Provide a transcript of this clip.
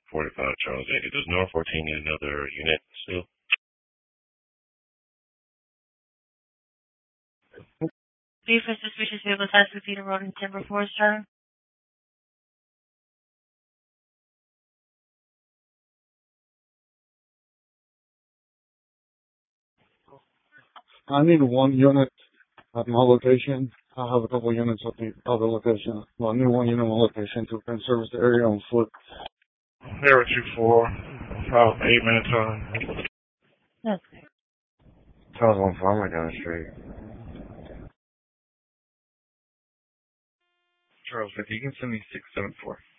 45 Charles 80. Does North 14 need another unit still? Be for suspicious vehicle task with Peter Road and Timber Forest, sir. I need one unit at my location. I have a couple units at the other location. Well, I need one unit at my location to can service the area on foot. There were 2-4. About 8-minute time. That's good. Charles 1 farmer down the street. Charles 50, you can send me 674.